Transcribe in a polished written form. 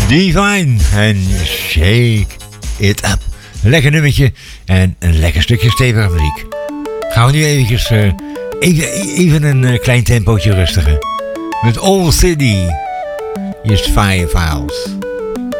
Divine en Shake It Up. Een lekker nummertje en een lekker stukje stevige muziek. Gaan we nu eventjes, even een klein tempootje rustiger. Met Old City. Hier is Fire Files.